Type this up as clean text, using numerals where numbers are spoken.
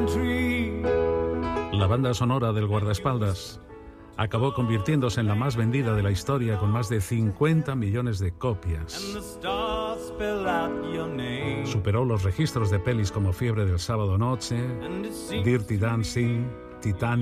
La banda sonora del guardaespaldas acabó convirtiéndose en la más vendida de la historia con más de 50 millones de copias. Superó los registros de pelis como Fiebre del Sábado Noche, Dirty Dancing, Titanic.